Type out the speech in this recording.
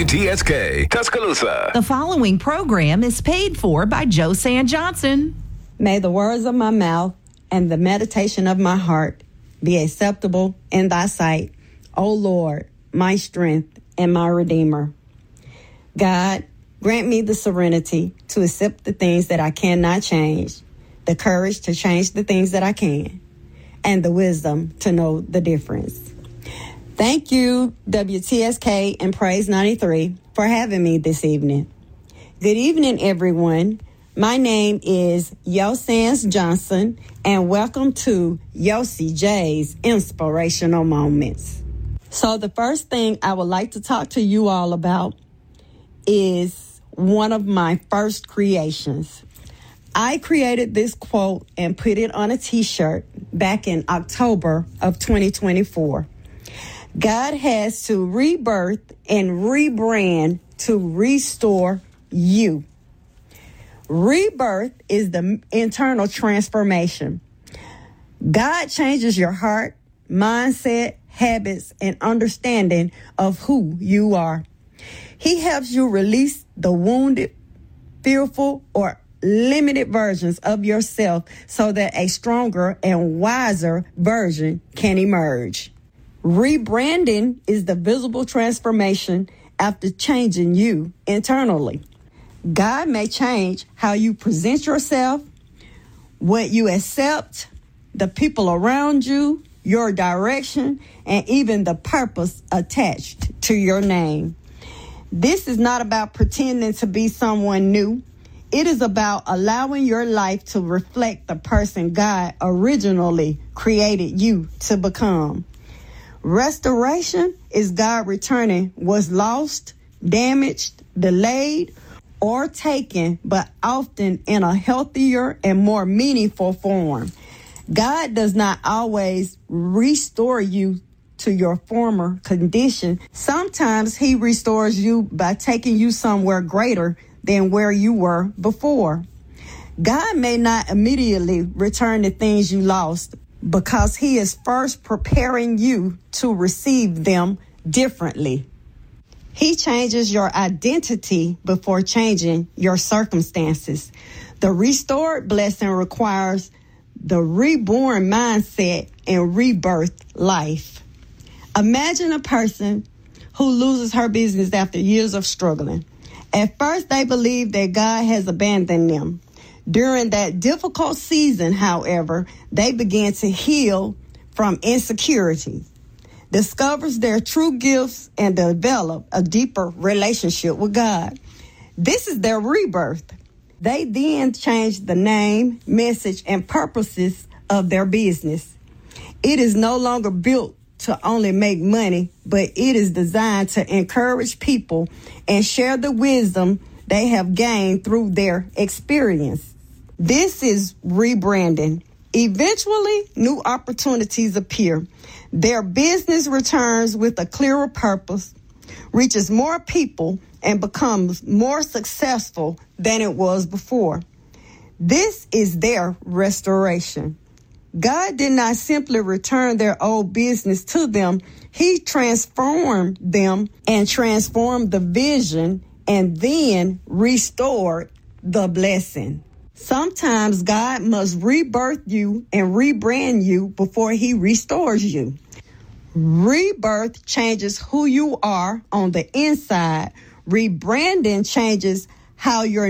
WTSK, Tuscaloosa. The following program is paid for by Joe San Johnson. May the words of my mouth and the meditation of my heart be acceptable in thy sight, O Lord, my strength and my redeemer. God, grant me the serenity to accept the things that I cannot change, the courage to change the things that I can, and the wisdom to know the difference. Thank you, WTSK and Praise 93, for having me this evening. Good evening, everyone. My name is Yo Sans Johnson, and welcome to Yossi J's Inspirational Moments. So the first thing I would like to talk to you all about is one of my first creations. I created this quote and put it on a t-shirt back in October of 2024. God has to rebirth and rebrand to restore you. Rebirth is the internal transformation. God changes your heart, mindset, habits, and understanding of who you are. He helps you release the wounded, fearful, or limited versions of yourself so that a stronger and wiser version can emerge. Rebranding is the visible transformation after changing you internally. God may change how you present yourself, what you accept, the people around you, your direction, and even the purpose attached to your name. This is not about pretending to be someone new. It is about allowing your life to reflect the person God originally created you to become. Restoration is God returning what's lost, damaged, delayed, or taken, but often in a healthier and more meaningful form. God does not always restore you to your former condition. Sometimes he restores you by taking you somewhere greater than where you were before. God may not immediately return the things you lost because he is first preparing you to receive them differently. He changes your identity before changing your circumstances. The restored blessing requires the reborn mindset and rebirth life. Imagine a person who loses her business after years of struggling. At first, they believe that God has abandoned them. During that difficult season, however, they begin to heal from insecurity, discovers their true gifts, and develop a deeper relationship with God. This is their rebirth. They then change the name, message, and purposes of their business. It is no longer built to only make money, but it is designed to encourage people and share the wisdom they have gained through their experience. This is rebranding. Eventually, new opportunities appear. Their business returns with a clearer purpose, reaches more people, and becomes more successful than it was before. This is their restoration. God did not simply return their old business to them. He transformed them and transformed the vision and then restored the blessing. Sometimes God must rebirth you and rebrand you before he restores you. Rebirth changes who you are on the inside. Rebranding changes how your